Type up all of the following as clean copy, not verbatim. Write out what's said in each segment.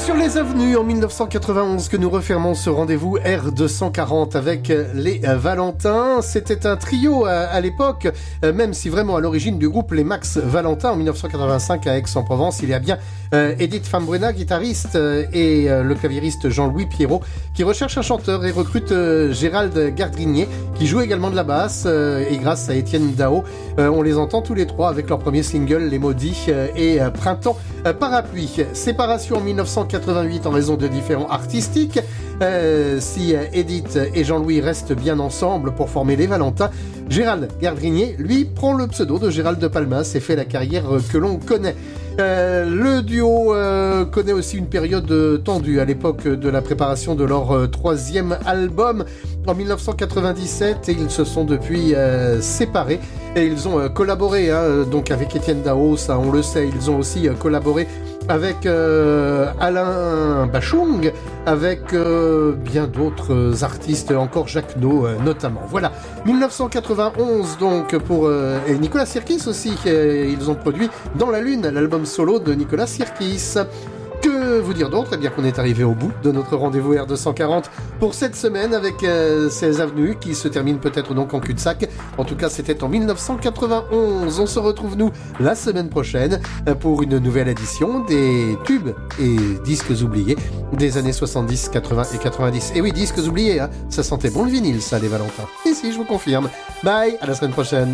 sur les avenues en 1991 que nous refermons ce rendez-vous R240 avec les Valentins. C'était un trio à l'époque, même si vraiment à l'origine du groupe les Max Valentins en 1985 à Aix-en-Provence. Il y a bien Edith Fambrena, guitariste, et le claviériste Jean-Louis Pierrot qui recherche un chanteur et recrute Gérald Gardrinier qui joue également de la basse, et grâce à Étienne Dao, on les entend tous les trois avec leur premier single Les Maudits et Printemps Parapluie. Séparation en 1988 en raison de différends artistiques. Si Edith et Jean-Louis restent bien ensemble pour former les Valentins, Gérald Gardrinier, lui, prend le pseudo de Gérald de Palmas et fait la carrière que l'on connaît. Le duo connaît aussi une période tendue à l'époque de la préparation de leur troisième album en 1997 et ils se sont depuis séparés et ils ont collaboré donc avec Étienne Dao, ça on le sait. Ils ont aussi collaboré avec Alain Bachung, avec bien d'autres artistes, encore Jacques No notamment. Voilà, 1991 donc pour et Nicolas Sirkis aussi, ils ont produit Dans la Lune, l'album solo de Nicolas Sirkis. Que vous dire d'autre ? Eh bien qu'on est arrivé au bout de notre rendez-vous R240 pour cette semaine avec ces avenues qui se terminent peut-être donc en cul-de-sac. En tout cas, c'était en 1991. On se retrouve, nous, la semaine prochaine pour une nouvelle édition des tubes et disques oubliés des années 70, 80 et 90. Et oui, disques oubliés, hein, ça sentait bon le vinyle, ça, les Valentins. Et si, je vous confirme. Bye, à la semaine prochaine.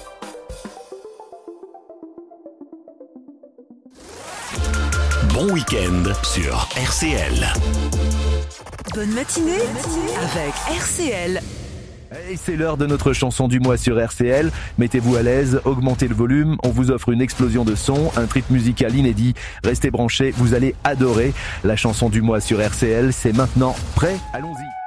Bon week-end sur RCL. Bonne matinée avec RCL. Et c'est l'heure de notre chanson du mois sur RCL. Mettez-vous à l'aise, augmentez le volume, on vous offre une explosion de son, un trip musical inédit. Restez branchés, vous allez adorer. La chanson du mois sur RCL, c'est maintenant. Prêt ? Allons-y.